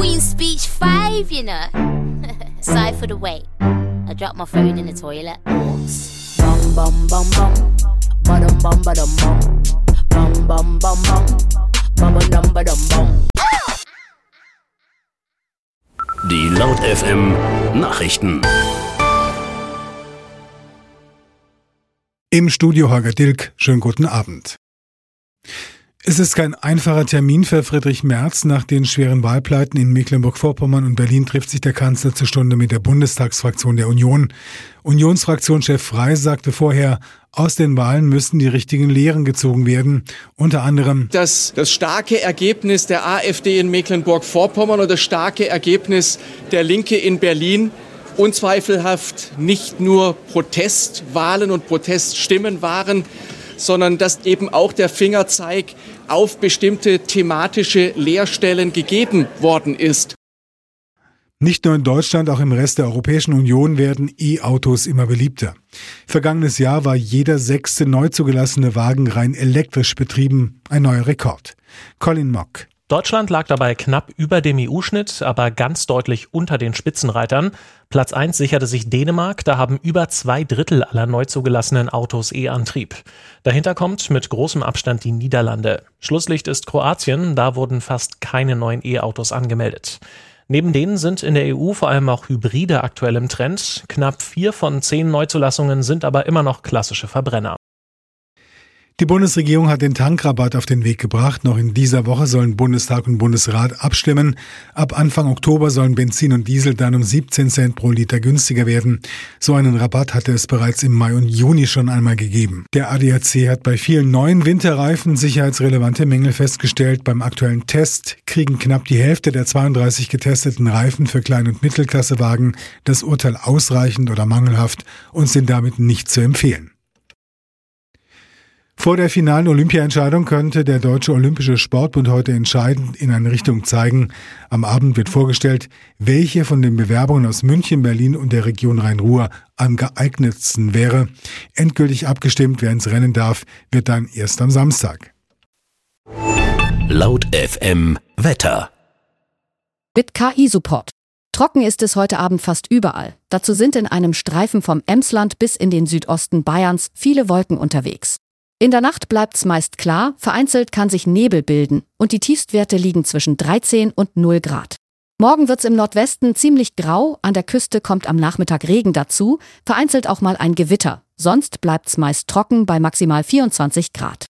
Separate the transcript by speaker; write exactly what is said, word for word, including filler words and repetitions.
Speaker 1: Queen's Speech five, you know. Sorry for the wait. I dropped my phone in the toilet. Oops. Bum bum bum bum. Ba-dum bum ba-dum bum. Bum bum bum bum. Ba-ba-dum ba-dum bum.
Speaker 2: Die Laut F M Nachrichten.
Speaker 3: Im Studio Holger Dilk, schönen guten Abend. Es ist kein einfacher Termin für Friedrich Merz. Nach den schweren Wahlpleiten in Mecklenburg-Vorpommern und Berlin trifft sich der Kanzler zur Stunde mit der Bundestagsfraktion der Union. Unionsfraktionschef Frey sagte vorher, aus den Wahlen müssten die richtigen Lehren gezogen werden. Unter anderem,
Speaker 4: dass das starke Ergebnis der AfD in Mecklenburg-Vorpommern und das starke Ergebnis der Linke in Berlin unzweifelhaft nicht nur Protestwahlen und Proteststimmen waren, sondern dass eben auch der Fingerzeig auf bestimmte thematische Leerstellen gegeben worden ist.
Speaker 3: Nicht nur in Deutschland, auch im Rest der Europäischen Union werden E-Autos immer beliebter. Vergangenes Jahr war jeder sechste neu zugelassene Wagen rein elektrisch betrieben, ein neuer Rekord. Colin Mock.
Speaker 5: Deutschland lag dabei knapp über dem E U-Schnitt, aber ganz deutlich unter den Spitzenreitern. Platz eins sicherte sich Dänemark, da haben über zwei Drittel aller neu zugelassenen Autos E-Antrieb. Dahinter kommt mit großem Abstand die Niederlande. Schlusslicht ist Kroatien, da wurden fast keine neuen E-Autos angemeldet. Neben denen sind in der E U vor allem auch Hybride aktuell im Trend. Knapp vier von zehn Neuzulassungen sind aber immer noch klassische Verbrenner.
Speaker 3: Die Bundesregierung hat den Tankrabatt auf den Weg gebracht. Noch in dieser Woche sollen Bundestag und Bundesrat abstimmen. Ab Anfang Oktober sollen Benzin und Diesel dann um siebzehn Cent pro Liter günstiger werden. So einen Rabatt hatte es bereits im Mai und Juni schon einmal gegeben. Der A D A C hat bei vielen neuen Winterreifen sicherheitsrelevante Mängel festgestellt. Beim aktuellen Test kriegen knapp die Hälfte der zweiunddreißig getesteten Reifen für Klein- und Mittelklassewagen das Urteil ausreichend oder mangelhaft und sind damit nicht zu empfehlen. Vor der finalen Olympiaentscheidung könnte der Deutsche Olympische Sportbund heute entscheidend in eine Richtung zeigen. Am Abend wird vorgestellt, welche von den Bewerbungen aus München, Berlin und der Region Rhein-Ruhr am geeignetsten wäre. Endgültig abgestimmt, wer ins Rennen darf, wird dann erst am Samstag.
Speaker 2: Laut F M Wetter.
Speaker 6: Mit K I-Support. Trocken ist es heute Abend fast überall. Dazu sind in einem Streifen vom Emsland bis in den Südosten Bayerns viele Wolken unterwegs. In der Nacht bleibt's meist klar, vereinzelt kann sich Nebel bilden und die Tiefstwerte liegen zwischen dreizehn und null Grad. Morgen wird's im Nordwesten ziemlich grau, an der Küste kommt am Nachmittag Regen dazu, vereinzelt auch mal ein Gewitter. Sonst bleibt's meist trocken bei maximal vierundzwanzig Grad.